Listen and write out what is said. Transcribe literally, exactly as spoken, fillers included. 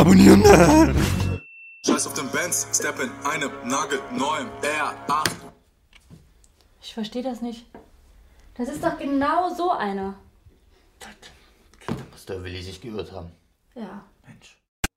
abonnieren. Scheiß auf den Benz, step in einem nagelneuen R acht. Ich verstehe das nicht. Das ist doch genau so einer. Da muss der Willi sich geirrt haben. Ja. Mensch.